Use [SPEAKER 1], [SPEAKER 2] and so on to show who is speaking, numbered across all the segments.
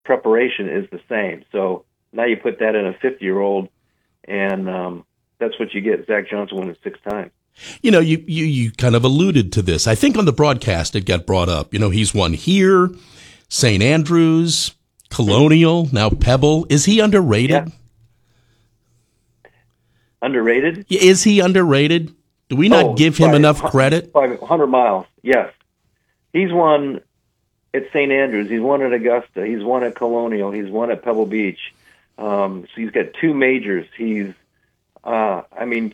[SPEAKER 1] preparation is the same. So now you put that in a 50-year-old, and that's what you get. Zach Johnson won it 6 times.
[SPEAKER 2] You know, you kind of alluded to this. I think on the broadcast it got brought up. You know, he's won here, St. Andrews, Colonial, now Pebble. Is he underrated?
[SPEAKER 1] Yeah. Underrated?
[SPEAKER 2] Is he underrated? Do we not give him enough credit?
[SPEAKER 1] 100 miles, yes. He's won at St. Andrews. He's won at Augusta. He's won at Colonial. He's won at Pebble Beach. So he's got 2 majors. He's a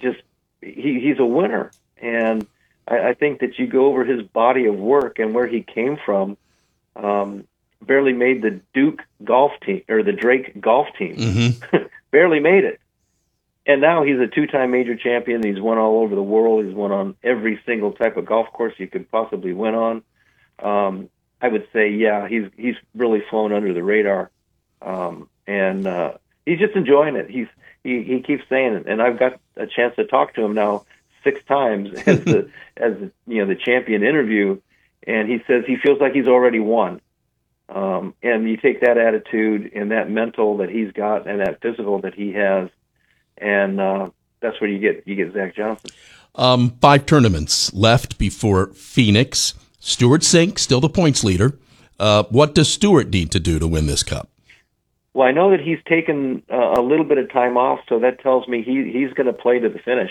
[SPEAKER 1] winner. And I think that you go over his body of work and where he came from, barely made the Duke golf team, or the Drake golf team. Mm-hmm. Barely made it. And now he's a 2-time major champion. He's won all over the world. He's won on every single type of golf course you could possibly win on. I would say, yeah, he's really flown under the radar. And he's just enjoying it. He keeps saying it. And I've got a chance to talk to him now 6 times as the champion interview. And he says he feels like he's already won. And you take that attitude and that mental that he's got and that physical that he has, and that's where you get Zach Johnson.
[SPEAKER 2] 5 tournaments left before Phoenix. Stewart Cink, still the points leader. What does Stewart need to do to win this Cup?
[SPEAKER 1] Well, I know that he's taken a little bit of time off, so that tells me he's going to play to the finish.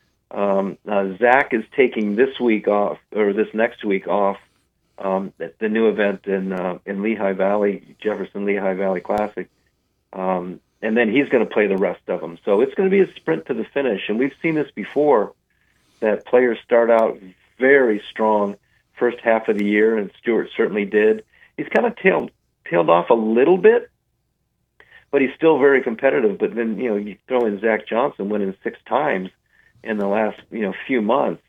[SPEAKER 1] Zach is taking this week off, or this next week off, at the new event in Lehigh Valley, Jefferson Lehigh Valley Classic. And then he's going to play the rest of them. So it's going to be a sprint to the finish. And we've seen this before, that players start out very strong first half of the year, and Stewart certainly did. He's kind of tailed off a little bit, but he's still very competitive. But then, you throw in Zach Johnson winning 6 times in the last, few months.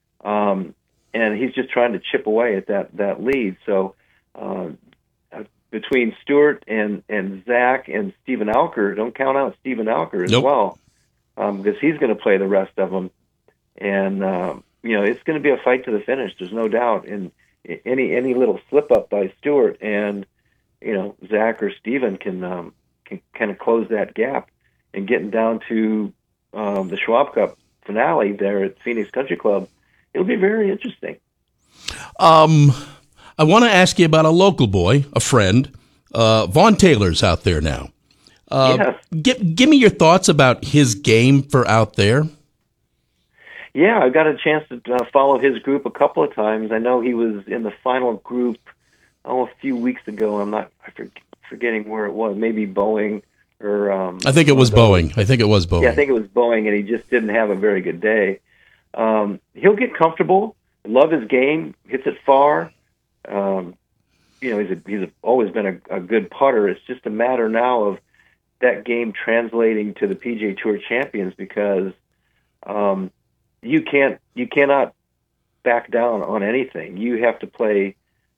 [SPEAKER 1] And he's just trying to chip away at that lead. So, between Stewart and Zach and Stephen Alker, don't count out Stephen Alker as well, because he's going to play the rest of them. And, it's going to be a fight to the finish. There's no doubt. And any little slip up by Stewart and, Zach or Stephen can kind of close that gap and getting down to the Schwab Cup finale there at Phoenix Country Club. It'll be very interesting.
[SPEAKER 2] I want to ask you about a local boy, a friend. Vaughn Taylor's out there now.
[SPEAKER 1] Yes.
[SPEAKER 2] Give me your thoughts about his game for out there.
[SPEAKER 1] Yeah, I got a chance to follow his group a couple of times. I know he was in the final group a few weeks ago. I'm forgetting where it was. Maybe Boeing or
[SPEAKER 2] I think it was Boeing.
[SPEAKER 1] Yeah, I think it was Boeing, and he just didn't have a very good day. He'll get comfortable. Love his game. Hits it far. He's always been a good putter. It's just a matter now of that game translating to the PGA Tour champions, because you cannot back down on anything. You have to play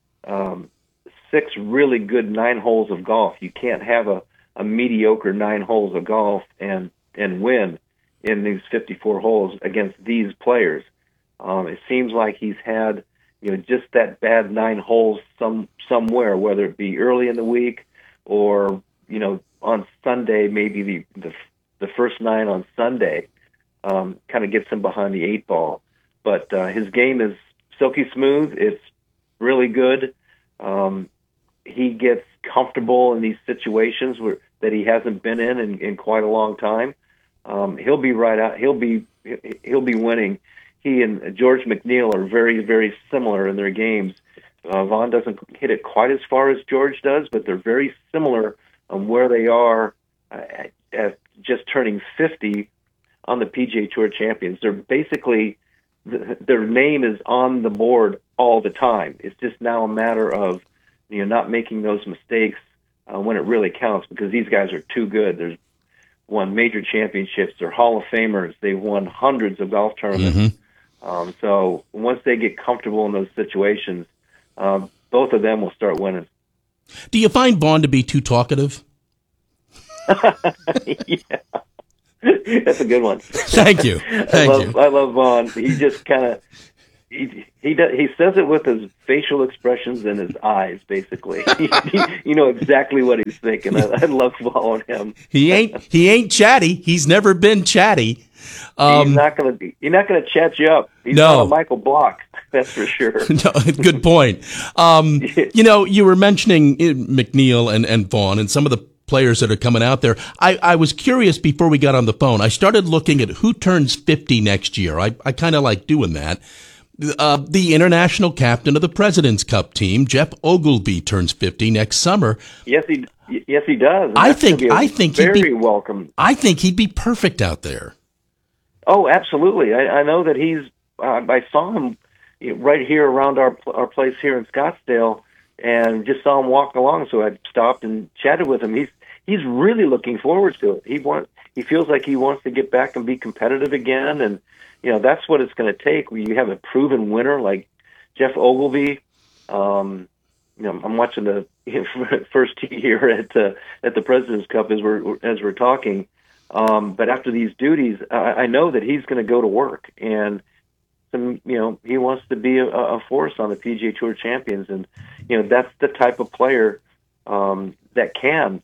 [SPEAKER 1] 6 really good 9 holes of golf. You can't have a mediocre 9 holes of golf and win in these 54 holes against these players. It seems like he's had just that bad 9 holes somewhere, whether it be early in the week or on Sunday, maybe the first 9 on Sunday kind of gets him behind the 8 ball. But his game is silky smooth. It's really good. He gets comfortable in these situations that he hasn't been in quite a long time. He'll be right out. He'll be winning. He and George McNeil are very, very similar in their games. Vaughn doesn't hit it quite as far as George does, but they're very similar on where they are at just turning 50 on the PGA Tour champions. They're basically, their name is on the board all the time. It's just now a matter of not making those mistakes when it really counts, because these guys are too good. They've won major championships. They're Hall of Famers. They've won hundreds of golf tournaments. Mm-hmm. So once they get comfortable in those situations, both of them will start winning.
[SPEAKER 2] Do you find Vaughn to be too talkative?
[SPEAKER 1] Yeah. That's a good one.
[SPEAKER 2] Thank you.
[SPEAKER 1] I love Vaughn. He just kind of, He says it with his facial expressions and his eyes, basically. You know exactly what he's thinking. I love following him.
[SPEAKER 2] He ain't chatty. He's never been chatty.
[SPEAKER 1] He's not gonna chat you up. He's not a Michael Block, that's for sure.
[SPEAKER 2] No, good point. You were mentioning McNeil and Vaughn and some of the players that are coming out there. I was curious before we got on the phone. I started looking at who turns 50 next year. I kind of like doing that. The international captain of the President's Cup team, Jeff Ogilvy, turns 50 next summer.
[SPEAKER 1] Yes, he does. And
[SPEAKER 2] I think
[SPEAKER 1] very
[SPEAKER 2] he'd be
[SPEAKER 1] welcome.
[SPEAKER 2] I think he'd be perfect out there.
[SPEAKER 1] Oh, absolutely. I know that he's. I saw him right here around our place here in Scottsdale, and just saw him walk along. So I stopped and chatted with him. He's really looking forward to it. He feels like he wants to get back and be competitive again, and that's what it's going to take. When you have a proven winner like Jeff Ogilvy. I'm watching the first tee here at the President's Cup as we're talking. But after these duties, I know that he's going to go to work, and he wants to be a force on the PGA Tour Champions, and that's the type of player that can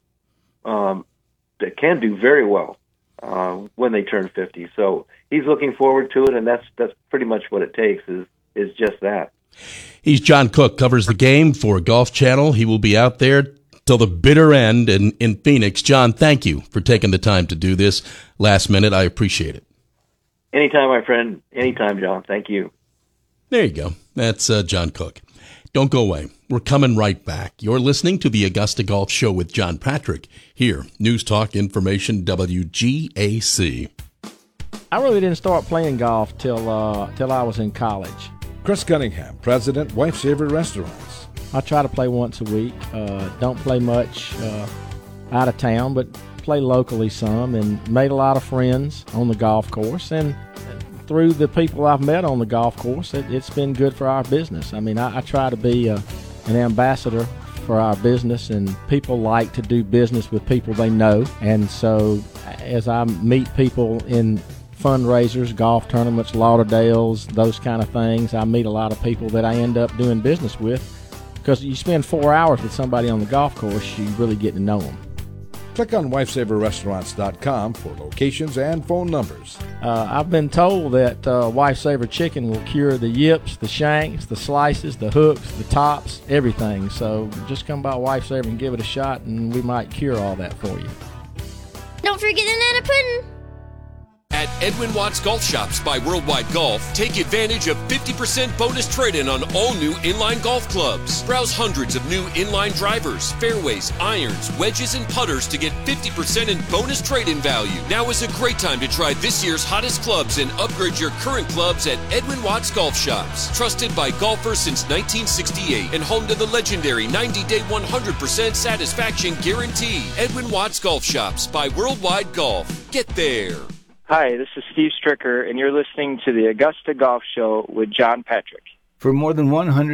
[SPEAKER 1] do very well when they turn 50. So he's looking forward to it, and that's pretty much what it takes is just that.
[SPEAKER 2] He's John Cook, covers the game for Golf Channel. He will be out there till the bitter end in Phoenix. John, thank you for taking the time to do this last minute. I appreciate it.
[SPEAKER 1] Anytime, my friend. Anytime, John. Thank you.
[SPEAKER 2] There you go. That's John Cook. Don't go away. We're coming right back. You're listening to the Augusta Golf Show with John Patrick. Here, News Talk Information WGAC.
[SPEAKER 3] I really didn't start playing golf till I was in college.
[SPEAKER 4] Chris Cunningham, President, Wife Saver Restaurants.
[SPEAKER 3] I try to play once a week. Don't play much out of town, but play locally some, and made a lot of friends on the golf course. And through the people I've met on the golf course, it's been good for our business. I mean, I try to be an ambassador for our business, and people like to do business with people they know. And so as I meet people in fundraisers, golf tournaments, Lauderdales, those kind of things, I meet a lot of people that I end up doing business with, because you spend 4 hours with somebody on the golf course, you really get to know them.
[SPEAKER 4] Click on WifeSaverRestaurants.com for locations and phone numbers.
[SPEAKER 3] I've been told that Wife Saver chicken will cure the yips, the shanks, the slices, the hooks, the tops, everything. So just come by Wife Saver and give it a shot, and we might cure all that for you.
[SPEAKER 5] Don't forget banana pudding.
[SPEAKER 6] At Edwin Watts Golf Shops by Worldwide Golf, take advantage of 50% bonus trade-in on all new inline golf clubs. Browse hundreds of new inline drivers, fairways, irons, wedges, and putters to get 50% in bonus trade-in value. Now is a great time to try this year's hottest clubs and upgrade your current clubs at Edwin Watts Golf Shops. Trusted by golfers since 1968 and home to the legendary 90-day 100% satisfaction guarantee. Edwin Watts Golf Shops by Worldwide Golf. Get there.
[SPEAKER 7] Hi, this is Steve Stricker, and you're listening to the Augusta Golf Show with John Patrick.
[SPEAKER 8] For more than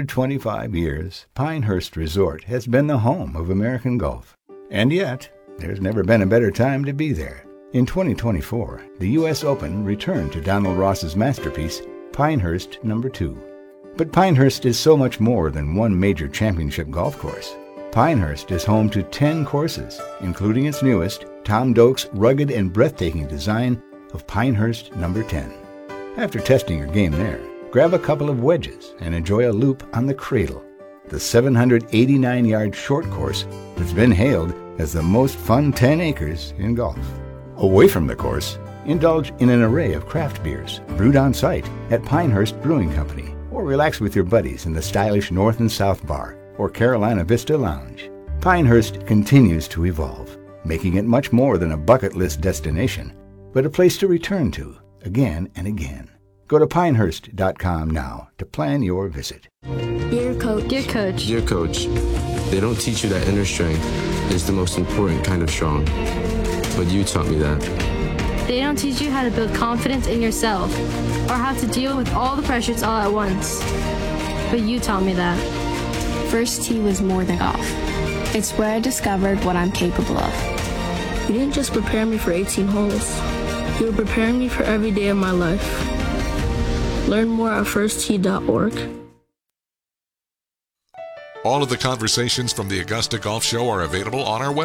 [SPEAKER 8] 125 years, Pinehurst Resort has been the home of American golf. And yet, there's never been a better time to be there. In 2024, the U.S. Open returned to Donald Ross's masterpiece, Pinehurst No. 2. But Pinehurst is so much more than one major championship golf course. Pinehurst is home to 10 courses, including its newest, Tom Doak's rugged and breathtaking design of Pinehurst No. 10. After testing your game there, grab a couple of wedges and enjoy a loop on the Cradle, the 789-yard short course that's been hailed as the most fun 10 acres in golf. Away from the course, indulge in an array of craft beers brewed on site at Pinehurst Brewing Company, or relax with your buddies in the stylish North and South Bar or Carolina Vista Lounge. Pinehurst continues to evolve, making it much more than a bucket list destination, but a place to return to again and again. Go to Pinehurst.com now to plan your visit.
[SPEAKER 5] Dear Coach. Dear Coach.
[SPEAKER 9] Dear Coach, they don't teach you that inner strength is the most important kind of strong. But you taught me that.
[SPEAKER 5] They don't teach you how to build confidence in yourself or how to deal with all the pressures all at once. But you taught me that.
[SPEAKER 10] First tee was more than golf. It's where I discovered what I'm capable of.
[SPEAKER 11] You didn't just prepare me for 18 holes. You were preparing me for every day of my life.
[SPEAKER 5] Learn more at firsttee.org.
[SPEAKER 11] All of the conversations from the Augusta Golf Show are available on our website.